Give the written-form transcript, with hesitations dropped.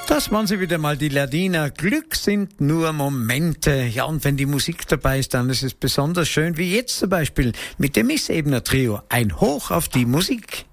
Das waren sie wieder mal, die Ladiner. Glück sind nur Momente. Ja, und wenn die Musik dabei ist, dann ist es besonders schön, wie jetzt zum Beispiel mit dem Miss Ebner Trio. Ein Hoch auf die Musik.